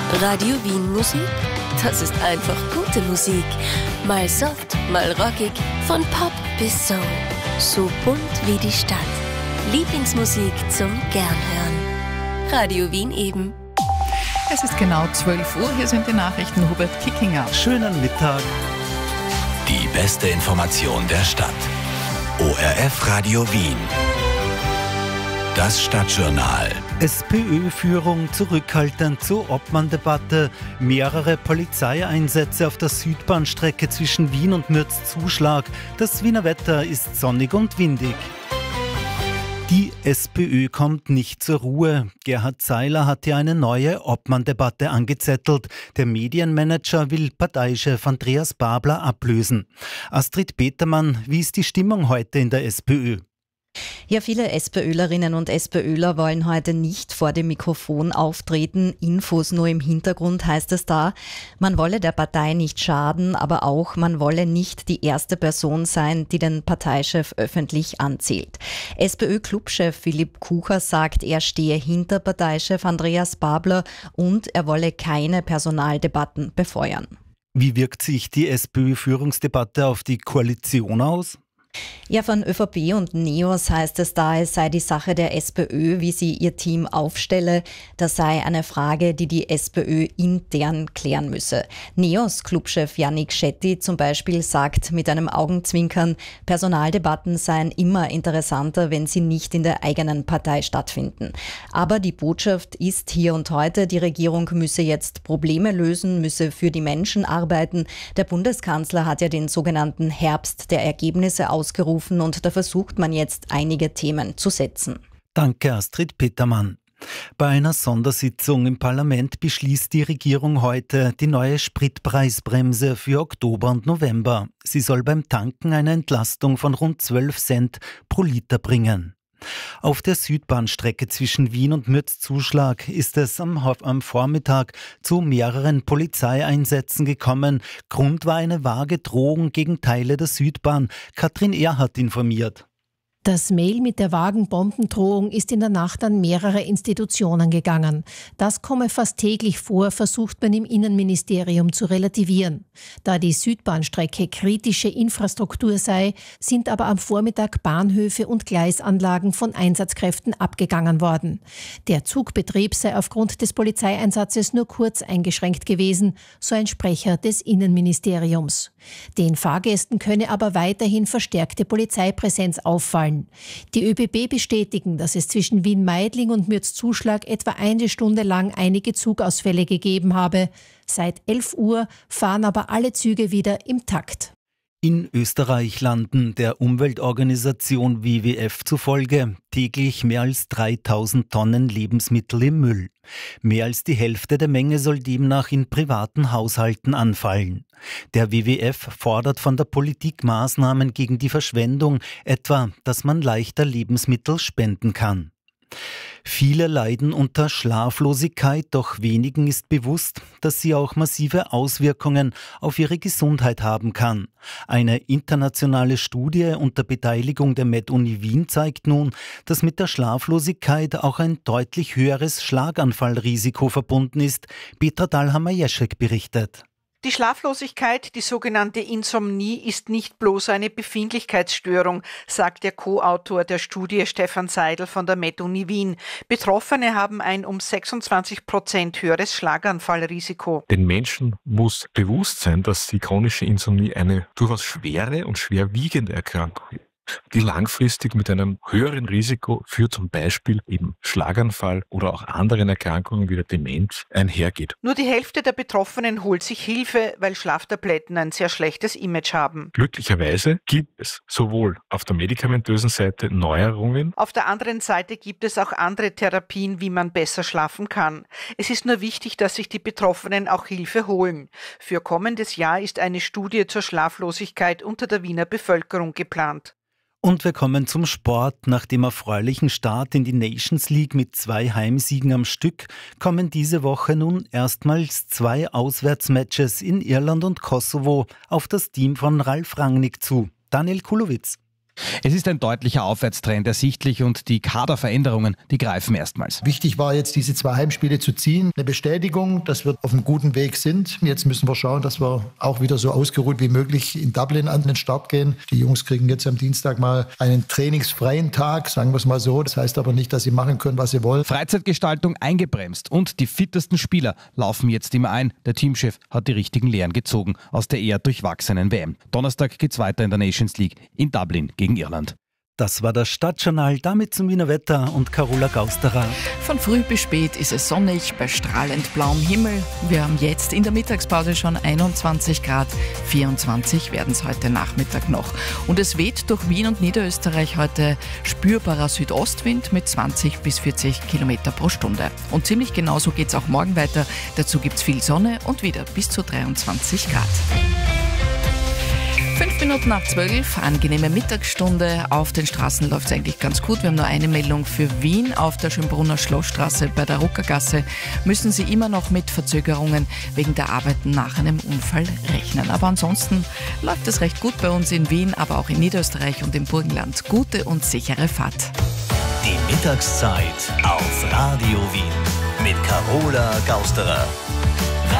Radio Wien Musik, das ist einfach gute Musik. Mal soft, mal rockig, von Pop bis Soul. So bunt wie die Stadt. Lieblingsmusik zum Gernhören. Radio Wien eben. Es ist genau 12 Uhr, hier sind die Nachrichten. Hubert Kickinger. Schönen Mittag. Die beste Information der Stadt. ORF Radio Wien. Das Stadtjournal. SPÖ-Führung zurückhaltend zur Obmann-Debatte. Mehrere Polizeieinsätze auf der Südbahnstrecke zwischen Wien und Mürz-Zuschlag. Das Wiener Wetter ist sonnig und windig. Die SPÖ kommt nicht zur Ruhe. Gerhard Seiler hat hier eine neue Obmann-Debatte angezettelt. Der Medienmanager will Parteichef Andreas Babler ablösen. Astrid Petermann, wie ist die Stimmung heute in der SPÖ? Ja, viele SPÖlerinnen und SPÖler wollen heute nicht vor dem Mikrofon auftreten. Infos nur im Hintergrund heißt es da. Man wolle der Partei nicht schaden, aber auch man wolle nicht die erste Person sein, die den Parteichef öffentlich anzählt. SPÖ-Clubchef Philipp Kucher sagt, er stehe hinter Parteichef Andreas Babler und er wolle keine Personaldebatten befeuern. Wie wirkt sich die SPÖ-Führungsdebatte auf die Koalition aus? Ja, von ÖVP und NEOS heißt es da, es sei die Sache der SPÖ, wie sie ihr Team aufstelle. Das sei eine Frage, die die SPÖ intern klären müsse. NEOS-Clubchef Yannick Shetty zum Beispiel sagt mit einem Augenzwinkern, Personaldebatten seien immer interessanter, wenn sie nicht in der eigenen Partei stattfinden. Aber die Botschaft ist hier und heute, die Regierung müsse jetzt Probleme lösen, müsse für die Menschen arbeiten. Der Bundeskanzler hat ja den sogenannten Herbst der Ergebnisse ausgerufen und da versucht man jetzt einige Themen zu setzen. Danke, Astrid Petermann. Bei einer Sondersitzung im Parlament beschließt die Regierung heute die neue Spritpreisbremse für Oktober und November. Sie soll beim Tanken eine Entlastung von rund 12 Cent pro Liter bringen. Auf der Südbahnstrecke zwischen Wien und Mürz-Zuschlag ist es am Vormittag zu mehreren Polizeieinsätzen gekommen. Grund war eine vage Drohung gegen Teile der Südbahn. Katrin Erhardt informiert. Das Mail mit der vagen Bombendrohung ist in der Nacht an mehrere Institutionen gegangen. Das komme fast täglich vor, versucht man im Innenministerium zu relativieren. Da die Südbahnstrecke kritische Infrastruktur sei, sind aber am Vormittag Bahnhöfe und Gleisanlagen von Einsatzkräften abgegangen worden. Der Zugbetrieb sei aufgrund des Polizeieinsatzes nur kurz eingeschränkt gewesen, so ein Sprecher des Innenministeriums. Den Fahrgästen könne aber weiterhin verstärkte Polizeipräsenz auffallen. Die ÖBB bestätigen, dass es zwischen Wien-Meidling und Mürz-Zuschlag etwa eine Stunde lang einige Zugausfälle gegeben habe. Seit 11 Uhr fahren aber alle Züge wieder im Takt. In Österreich landen der Umweltorganisation WWF zufolge täglich mehr als 3000 Tonnen Lebensmittel im Müll. Mehr als die Hälfte der Menge soll demnach in privaten Haushalten anfallen. Der WWF fordert von der Politik Maßnahmen gegen die Verschwendung, etwa, dass man leichter Lebensmittel spenden kann. Viele leiden unter Schlaflosigkeit, doch wenigen ist bewusst, dass sie auch massive Auswirkungen auf ihre Gesundheit haben kann. Eine internationale Studie unter Beteiligung der Med-Uni Wien zeigt nun, dass mit der Schlaflosigkeit auch ein deutlich höheres Schlaganfallrisiko verbunden ist. Petra Dahlhammer-Jeschek berichtet. Die Schlaflosigkeit, die sogenannte Insomnie, ist nicht bloß eine Befindlichkeitsstörung, sagt der Co-Autor der Studie Stefan Seidel von der Med-Uni Wien. Betroffene haben ein um 26% höheres Schlaganfallrisiko. Den Menschen muss bewusst sein, dass die chronische Insomnie eine durchaus schwere und schwerwiegende Erkrankung ist, die langfristig mit einem höheren Risiko für zum Beispiel eben Schlaganfall oder auch anderen Erkrankungen wie der Demenz einhergeht. Nur die Hälfte der Betroffenen holt sich Hilfe, weil Schlaftabletten ein sehr schlechtes Image haben. Glücklicherweise gibt es sowohl auf der medikamentösen Seite Neuerungen. Auf der anderen Seite gibt es auch andere Therapien, wie man besser schlafen kann. Es ist nur wichtig, dass sich die Betroffenen auch Hilfe holen. Für kommendes Jahr ist eine Studie zur Schlaflosigkeit unter der Wiener Bevölkerung geplant. Und wir kommen zum Sport. Nach dem erfreulichen Start in die Nations League mit 2 Heimsiegen am Stück kommen diese Woche nun erstmals 2 Auswärtsmatches in Irland und Kosovo auf das Team von Ralf Rangnick zu. Daniel Kulowitz. Es ist ein deutlicher Aufwärtstrend ersichtlich und die Kaderveränderungen, die greifen erstmals. Wichtig war jetzt, diese 2 Heimspiele zu ziehen. Eine Bestätigung, dass wir auf einem guten Weg sind. Jetzt müssen wir schauen, dass wir auch wieder so ausgeruht wie möglich in Dublin an den Start gehen. Die Jungs kriegen jetzt am Dienstag mal einen trainingsfreien Tag, sagen wir es mal so. Das heißt aber nicht, dass sie machen können, was sie wollen. Freizeitgestaltung eingebremst und die fittesten Spieler laufen jetzt immer ein. Der Teamchef hat die richtigen Lehren gezogen aus der eher durchwachsenen WM. Donnerstag geht's weiter in der Nations League in Dublin gegen Irland. Das war das Stadtjournal, damit zum Wiener Wetter und Carola Gausterer. Von früh bis spät ist es sonnig bei strahlend blauem Himmel. Wir haben jetzt in der Mittagspause schon 21 Grad, 24 werden es heute Nachmittag noch. Und es weht durch Wien und Niederösterreich heute spürbarer Südostwind mit 20 bis 40 Kilometer pro Stunde. Und ziemlich genauso geht es auch morgen weiter. Dazu gibt es viel Sonne und wieder bis zu 23 Grad. 5 Minuten nach 12, angenehme Mittagsstunde. Auf den Straßen läuft es eigentlich ganz gut. Wir haben nur eine Meldung für Wien. Auf der Schönbrunner Schlossstraße bei der Ruckergasse müssen Sie immer noch mit Verzögerungen wegen der Arbeiten nach einem Unfall rechnen. Aber ansonsten läuft es recht gut bei uns in Wien, aber auch in Niederösterreich und im Burgenland. Gute und sichere Fahrt. Die Mittagszeit auf Radio Wien mit Carola Gausterer.